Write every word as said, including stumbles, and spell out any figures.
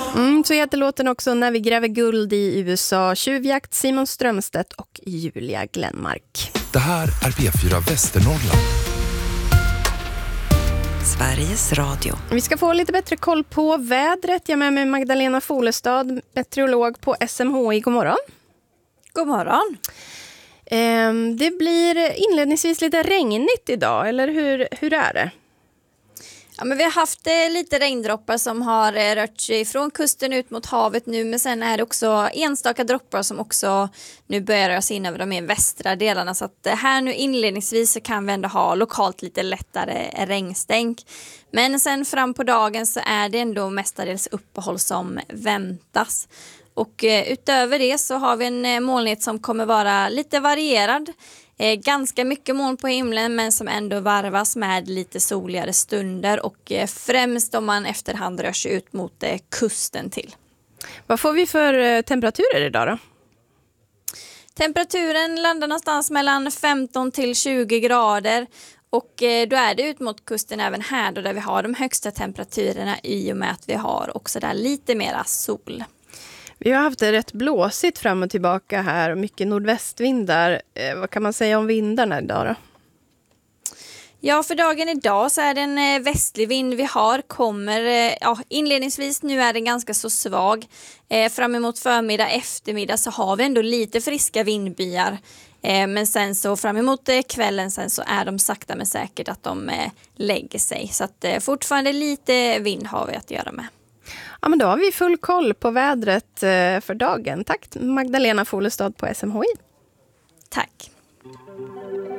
Mm, så heter låten också När vi gräver guld i U S A. Tjuvjakt, Simon Strömstedt och Julia Glenmark. Det här är P fyra Västernorrland. Sveriges Radio. Vi ska få lite bättre koll på vädret. Jag är med mig Magdalena Folestad, meteorolog på S M H I. God morgon. God morgon. Eh, det blir inledningsvis lite regnigt idag, eller hur, hur är det? Ja, men vi har haft eh, lite regndroppar som har eh, rört sig från kusten ut mot havet nu, men sen är det också enstaka droppar som också nu börjar röra sig in över de mer västra delarna, så att eh, här nu inledningsvis så kan vi ändå ha lokalt lite lättare regnstänk. Men sen fram på dagen så är det ändå mestadels uppehåll som väntas. Och eh, utöver det så har vi en eh, molnighet som kommer vara lite varierad. Eh, ganska mycket moln på himlen, men som ändå varvas med lite soligare stunder. Och eh, främst om man efterhand rör sig ut mot eh, kusten till. Vad får vi för eh, temperaturer idag då? Temperaturen landar någonstans mellan femton till tjugo grader. Och eh, då är det ut mot kusten även här då, där vi har de högsta temperaturerna i och med att vi har också där lite mera sol. Vi har haft det rätt blåsigt fram och tillbaka här och mycket nordvästvindar. Eh, vad kan man säga om vindarna idag då? Ja, för dagen idag så är det en eh, västlig vind vi har. Kommer, eh, ja, inledningsvis nu är den ganska så svag. Eh, fram emot förmiddag, eftermiddag så har vi ändå lite friska vindbyar. Eh, men sen så fram emot eh, kvällen sen så är de sakta men säkert att de eh, lägger sig. Så att eh, fortfarande lite vind har vi att göra med. Ja, men då har vi full koll på vädret för dagen. Tack Magdalena Folestad på S M H I. Tack.